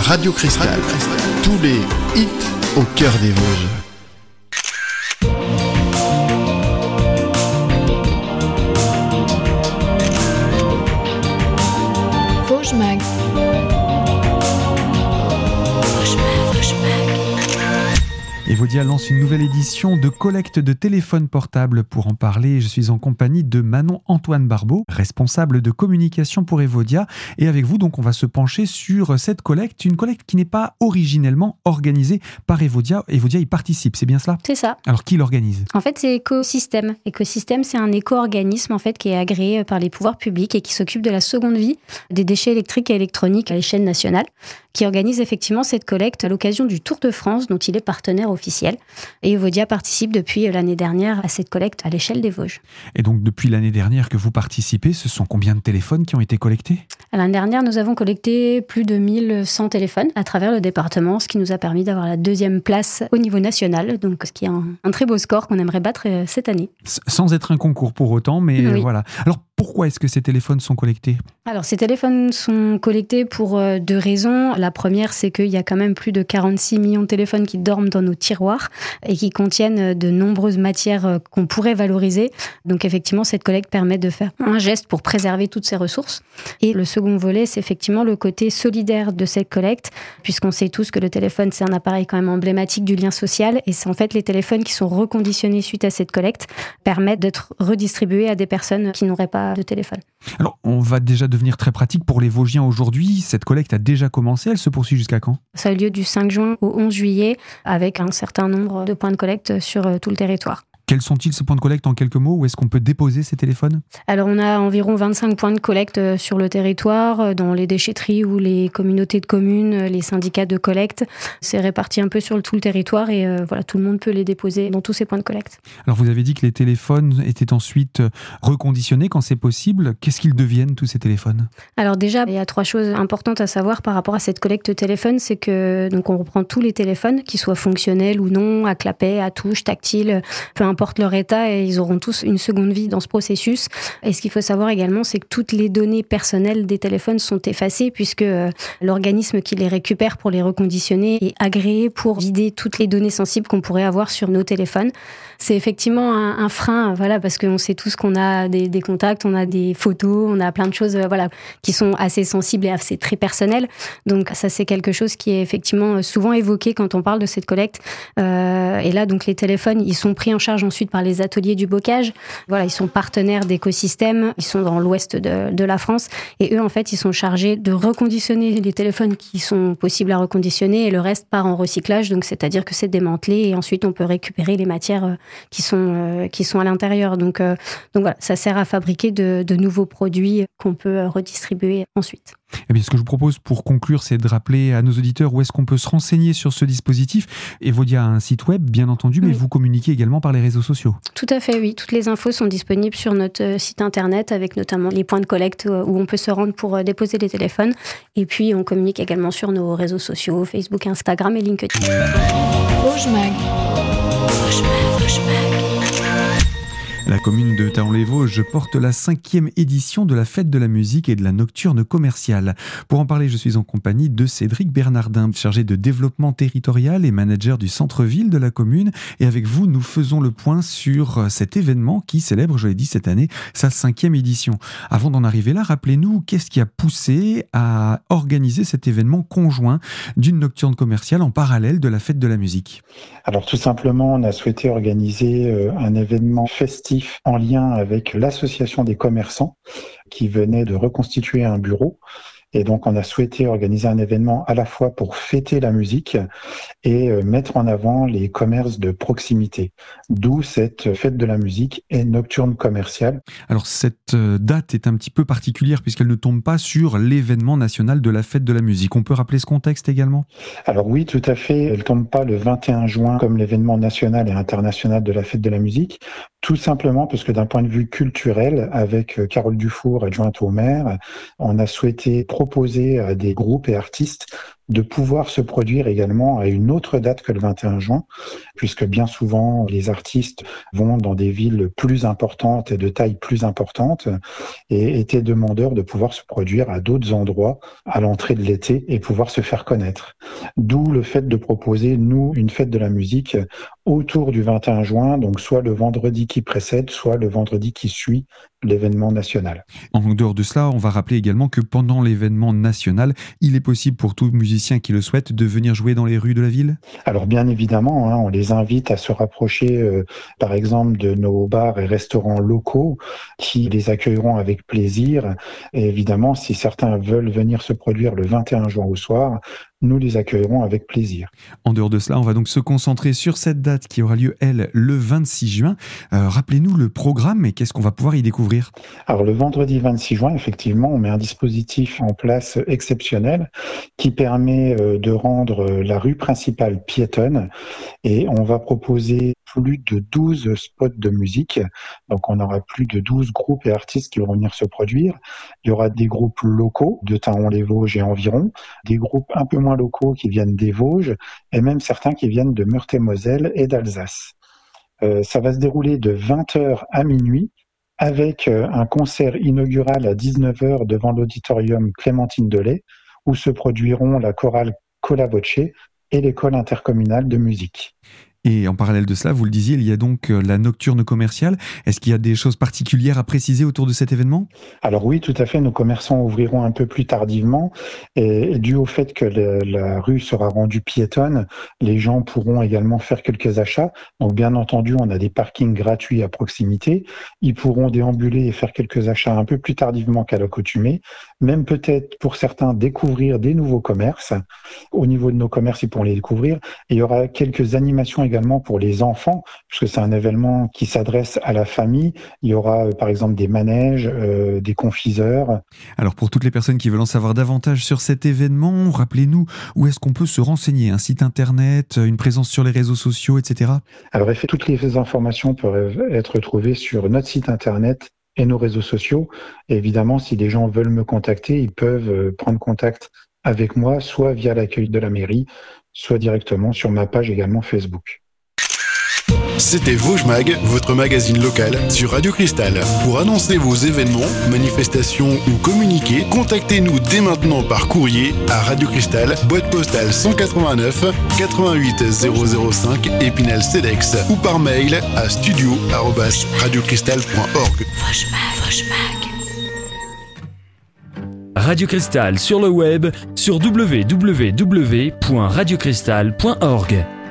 Radio Cristal. Tous les hits au cœur des Vosges. Vosges Mag. Evodia lance une nouvelle édition de collecte de téléphones portables. Pour en parler, je suis en compagnie de Manon-Antoine Barbeau, responsable de communication pour Evodia. Et avec vous, donc, on va se pencher sur cette collecte, une collecte qui n'est pas originellement organisée par Evodia. Evodia y participe, c'est bien cela ? C'est ça. Alors, qui l'organise ? En fait, c'est Écosystème. Écosystème, c'est un éco-organisme en fait, qui est agréé par les pouvoirs publics et qui s'occupe de la seconde vie des déchets électriques et électroniques à l'échelle nationale, qui organise effectivement cette collecte à l'occasion du Tour de France, dont il est partenaire officiel. Et Evodia participe depuis l'année dernière à cette collecte à l'échelle des Vosges. Et donc, depuis l'année dernière que vous participez, ce sont combien de téléphones qui ont été collectés ? L'année dernière, nous avons collecté plus de 1100 téléphones à travers le département, ce qui nous a permis d'avoir la 2e place au niveau national, donc ce qui est un très beau score qu'on aimerait battre cette année. Sans être un concours pour autant, mais oui. Voilà. Alors, pourquoi est-ce que ces téléphones sont collectés ? Alors, ces téléphones sont collectés pour 2 raisons. La première, c'est qu'il y a quand même plus de 46 millions de téléphones qui dorment dans nos tiroirs et qui contiennent de nombreuses matières qu'on pourrait valoriser. Donc, effectivement, cette collecte permet de faire un geste pour préserver toutes ces ressources. Et le second volet, c'est effectivement le côté solidaire de cette collecte, puisqu'on sait tous que le téléphone, c'est un appareil quand même emblématique du lien social. Et c'est en fait les téléphones qui sont reconditionnés suite à cette collecte permettent d'être redistribués à des personnes qui n'auraient pas de téléphone. Alors, on va déjà devenir très pratique pour les Vosgiens aujourd'hui. Cette collecte a déjà commencé, elle se poursuit jusqu'à quand ? Ça a eu lieu du 5 juin au 11 juillet avec un certain nombre de points de collecte sur tout le territoire. Quels sont-ils ces points de collecte en quelques mots ? Où est-ce qu'on peut déposer ces téléphones ? Alors on a environ 25 points de collecte sur le territoire, dans les déchetteries ou les communautés de communes, les syndicats de collecte. C'est réparti un peu sur tout le territoire et voilà, tout le monde peut les déposer dans tous ces points de collecte. Alors vous avez dit que les téléphones étaient ensuite reconditionnés quand c'est possible. Qu'est-ce qu'ils deviennent tous ces téléphones ? Alors déjà, il y a 3 choses importantes à savoir par rapport à cette collecte de téléphone. C'est que donc on reprend tous les téléphones, qu'ils soient fonctionnels ou non, à clapet, à touche, tactile, peu importe leur état, et ils auront tous une seconde vie dans ce processus. Et ce qu'il faut savoir également, c'est que toutes les données personnelles des téléphones sont effacées puisque l'organisme qui les récupère pour les reconditionner est agréé pour vider toutes les données sensibles qu'on pourrait avoir sur nos téléphones. C'est effectivement un frein, voilà, parce qu'on sait tous qu'on a des contacts, on a des photos, on a plein de choses, voilà, qui sont assez sensibles et assez très personnelles. Donc ça, c'est quelque chose qui est effectivement souvent évoqué quand on parle de cette collecte. Et là, donc les téléphones, ils sont pris en charge ensuite par les ateliers du bocage. Voilà, ils sont partenaires d'Écosystème, ils sont dans l'ouest de la France, et eux, en fait, ils sont chargés de reconditionner les téléphones qui sont possibles à reconditionner, et le reste part en recyclage, donc c'est-à-dire que c'est démantelé, et ensuite on peut récupérer les matières qui sont à l'intérieur. Donc voilà, ça sert à fabriquer de nouveaux produits qu'on peut redistribuer ensuite. Eh bien, ce que je vous propose pour conclure, c'est de rappeler à nos auditeurs où est-ce qu'on peut se renseigner sur ce dispositif. Evodia a un site web, bien entendu, mais vous communiquez également par les réseaux sociaux. Tout à fait, oui. Toutes les infos sont disponibles sur notre site internet, avec notamment les points de collecte où on peut se rendre pour déposer les téléphones. Et puis, on communique également sur nos réseaux sociaux, Facebook, Instagram et LinkedIn. Vosges Mag. Vosges Mag. Vosges Mag. La commune de Thaon-les-Vosges porte la 5e édition de la fête de la musique et de la nocturne commerciale. Pour en parler, je suis en compagnie de Cédric Bernardin, chargé de développement territorial et manager du centre-ville de la commune. Et avec vous, nous faisons le point sur cet événement qui célèbre, je l'ai dit cette année, sa 5e édition. Avant d'en arriver là, rappelez-nous, qu'est-ce qui a poussé à organiser cet événement conjoint d'une nocturne commerciale en parallèle de la fête de la musique ? Alors tout simplement, on a souhaité organiser un événement festif en lien avec l'association des commerçants qui venait de reconstituer un bureau. Et donc, on a souhaité organiser un événement à la fois pour fêter la musique et mettre en avant les commerces de proximité. D'où cette fête de la musique et nocturne commerciale. Alors, cette date est un petit peu particulière puisqu'elle ne tombe pas sur l'événement national de la fête de la musique. On peut rappeler ce contexte également ? Alors oui, tout à fait. Elle ne tombe pas le 21 juin comme l'événement national et international de la fête de la musique. Tout simplement parce que d'un point de vue culturel, avec Carole Dufour, adjointe au maire, on a souhaité proposer à des groupes et artistes de pouvoir se produire également à une autre date que le 21 juin, puisque bien souvent les artistes vont dans des villes plus importantes et de taille plus importante et étaient demandeurs de pouvoir se produire à d'autres endroits à l'entrée de l'été et pouvoir se faire connaître. D'où le fait de proposer, nous, une fête de la musique autour du 21 juin, donc soit le vendredi qui précède, soit le vendredi qui suit l'événement national. En dehors de cela, on va rappeler également que pendant l'événement national, il est possible pour tout musicien qui le souhaite de venir jouer dans les rues de la ville ? Alors bien évidemment, on les invite à se rapprocher par exemple de nos bars et restaurants locaux qui les accueilleront avec plaisir. Et évidemment, si certains veulent venir se produire le 21 juin au soir, nous les accueillerons avec plaisir. En dehors de cela, on va donc se concentrer sur cette date qui aura lieu, elle, le 26 juin. Rappelez-nous le programme et qu'est-ce qu'on va pouvoir y découvrir ? Alors le vendredi 26 juin, effectivement, on met un dispositif en place exceptionnel qui permet de rendre la rue principale piétonne et on va proposer plus de 12 spots de musique. Donc on aura plus de 12 groupes et artistes qui vont venir se produire. Il y aura des groupes locaux de Thaon-les-Vosges et environ, des groupes un peu moins locaux qui viennent des Vosges et même certains qui viennent de Meurthe-et-Moselle et d'Alsace. Ça va se dérouler de 20h à minuit avec un concert inaugural à 19h devant l'auditorium Clémentine Delay où se produiront la chorale Cola Voce et l'école intercommunale de musique. Et en parallèle de cela, vous le disiez, il y a donc la nocturne commerciale. Est-ce qu'il y a des choses particulières à préciser autour de cet événement ? Alors oui, tout à fait. Nos commerçants ouvriront un peu plus tardivement. Et dû au fait que la rue sera rendue piétonne, les gens pourront également faire quelques achats. Donc bien entendu, on a des parkings gratuits à proximité. Ils pourront déambuler et faire quelques achats un peu plus tardivement qu'à l'accoutumée. Même peut-être pour certains découvrir des nouveaux commerces. Au niveau de nos commerces, ils pourront les découvrir. Et il y aura quelques animations également pour les enfants, puisque c'est un événement qui s'adresse à la famille. Il y aura par exemple des manèges, des confiseurs. Alors pour toutes les personnes qui veulent en savoir davantage sur cet événement, rappelez-nous où est-ce qu'on peut se renseigner ? Un site internet, une présence sur les réseaux sociaux, etc. Alors toutes les informations peuvent être trouvées sur notre site internet et nos réseaux sociaux. Et évidemment, si des gens veulent me contacter, ils peuvent prendre contact avec moi, soit via l'accueil de la mairie, soit directement sur ma page également Facebook. C'était Vosges Mag, votre magazine local sur Radio Cristal. Pour annoncer vos événements, manifestations ou communiquer, contactez-nous dès maintenant par courrier à Radio Cristal, boîte postale 189 88 005 Épinal-Cedex ou par mail à studio@radiocristal.org. Vosges Mag. Radio Cristal sur le web sur www.radiocristal.org.